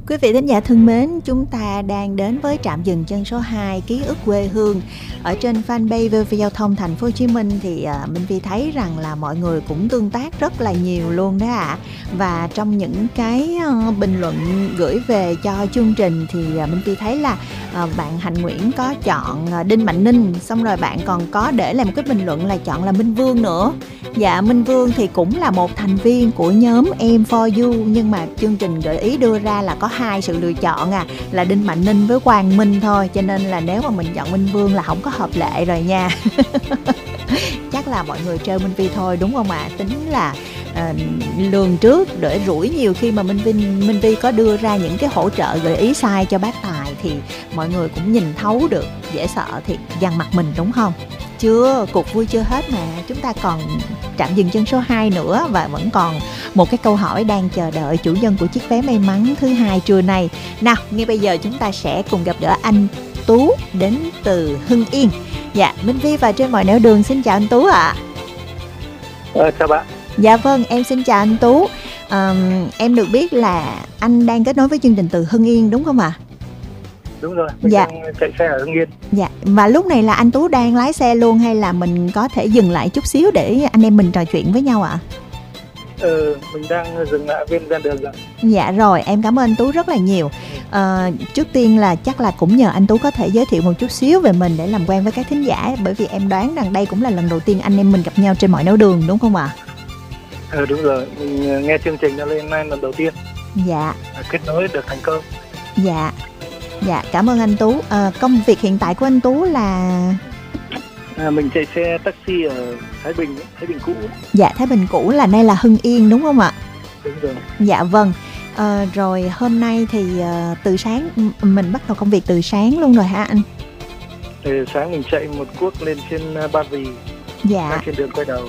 Quý vị thính giả thân mến, chúng ta đang đến với trạm dừng chân số 2 ký ức quê hương. Ở trên fanpage VV Giao thông Thành phố Hồ Chí Minh thì Minh Vi thấy rằng là mọi người cũng tương tác rất là nhiều luôn đó ạ. Và trong những cái bình luận gửi về cho chương trình thì Minh Vi thấy là bạn Hành Nguyễn có chọn Đinh Mạnh Ninh, xong rồi bạn còn có để lại một cái bình luận là chọn là Minh Vương nữa. Dạ, Minh Vương thì cũng là một thành viên của nhóm Em For You, nhưng mà chương trình gợi ý đưa ra là có hai sự lựa chọn là Đinh Mạnh Ninh với Quang Minh thôi, cho nên là nếu mà mình chọn Minh Vương là không có hợp lệ rồi nha. Chắc là mọi người trêu Minh Vi thôi đúng không ạ? Tính là lường trước để rủi, nhiều khi mà Minh Vi có đưa ra những cái hỗ trợ gợi ý sai cho bác Tài thì mọi người cũng nhìn thấu được, dễ sợ thì dằn mặt mình đúng không? Chưa, cuộc vui chưa hết mà, chúng ta còn trạm dừng chân số 2 nữa và vẫn còn một cái câu hỏi đang chờ đợi chủ nhân của chiếc vé may mắn thứ hai trưa nay. Nào, ngay bây giờ chúng ta sẽ cùng gặp gỡ anh Tú đến từ Hưng Yên. Dạ, Minh Vi và trên mọi nẻo đường xin chào anh Tú ạ. Chào bạn. Dạ vâng, em xin chào anh Tú. Em được biết là anh đang kết nối với chương trình từ Hưng Yên đúng không ạ? Đúng rồi, mình đang chạy xe ở Hưng Yên. Dạ, và lúc này là anh Tú đang lái xe luôn hay là mình có thể dừng lại chút xíu để anh em mình trò chuyện với nhau ạ? Mình đang dừng lại bên ven đường rồi. Dạ rồi, em cảm ơn anh Tú rất là nhiều. Trước tiên là chắc là cũng nhờ anh Tú có thể giới thiệu một chút xíu về mình để làm quen với các thính giả, bởi vì em đoán rằng đây cũng là lần đầu tiên anh em mình gặp nhau trên mọi nẻo đường đúng không ạ? Đúng rồi, mình nghe chương trình lên nay lần đầu tiên. Dạ. Kết nối được thành công. Dạ. Dạ, cảm ơn anh Tú. Công việc hiện tại của anh Tú là... mình chạy xe taxi ở Thái Bình cũ. Dạ, Thái Bình cũ là nay là Hưng Yên đúng không ạ? Đúng rồi. Dạ vâng. Rồi hôm nay thì từ sáng mình bắt đầu công việc từ sáng luôn rồi hả anh? Sáng mình chạy một cuốc lên trên Ba Vì. Dạ. Đang trên đường quay đầu.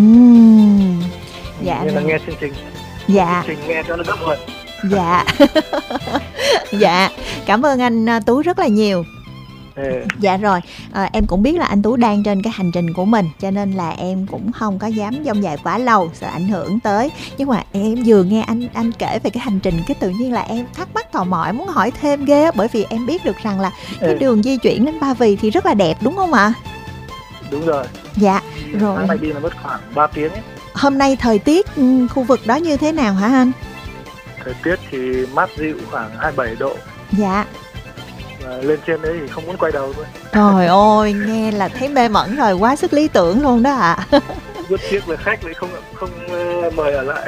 Dạ. Nên là nghe chương trình. Dạ. Chương trình nghe cho nó gấp rồi. Dạ. Dạ, cảm ơn anh Tú rất là nhiều. Dạ rồi, em cũng biết là anh Tú đang trên cái hành trình của mình, cho nên là em cũng không có dám dông dài quá lâu, sợ ảnh hưởng tới. Nhưng mà em vừa nghe anh kể về cái hành trình, cái tự nhiên là em thắc mắc tò mò, em muốn hỏi thêm ghê á, bởi vì em biết được rằng là cái đường di chuyển đến Ba Vì thì rất là đẹp đúng không ạ? Đúng rồi. Dạ, rồi. Sáng nay đi là mất khoảng 3 tiếng ấy. Hôm nay thời tiết khu vực đó như thế nào hả anh? Thời tiết thì mát dịu khoảng 27 độ. Dạ. Lên trên đấy thì không muốn quay đầu luôn. Trời ơi, nghe là thấy mê mẩn rồi, quá sức lý tưởng luôn đó ạ. Rất tiếc là khách lại không mời ở lại.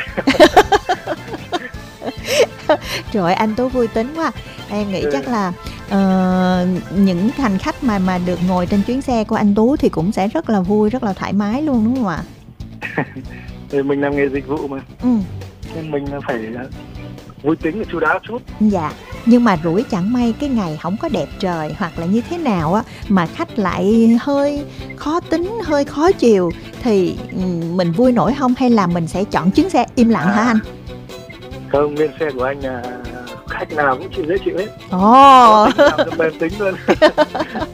Trời ơi, anh Tú vui tính quá. Em nghĩ chắc là những hành khách mà được ngồi trên chuyến xe của anh Tú thì cũng sẽ rất là vui, rất là thoải mái luôn đúng không ạ? Thì mình làm nghề dịch vụ mà. Nên mình phải vui tính và chu đáo chút. Dạ, nhưng mà rủi chẳng may cái ngày không có đẹp trời hoặc là như thế nào á mà khách lại hơi khó tính, hơi khó chiều thì mình vui nổi không, hay là mình sẽ chọn chuyến xe im lặng hả anh? Không, lên xe của anh là khách nào cũng chịu, dễ chịu hết. Ồ. Mềm tính luôn.